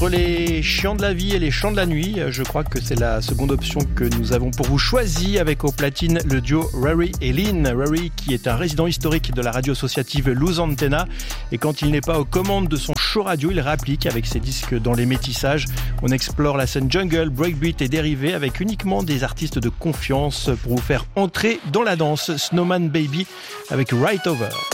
Les chants de la vie et les chants de la nuit, je crois que c'est la seconde option que nous avons pour vous choisie, avec au platine le duo Rory et Lynn. Rory qui est un résident historique de la radio associative Luz Antena, et quand il n'est pas aux commandes de son show radio, il réapplique avec ses disques dans les métissages. On explore la scène jungle, breakbeat et dérivés avec uniquement des artistes de confiance pour vous faire entrer dans la danse. Snowman Baby avec Right Over.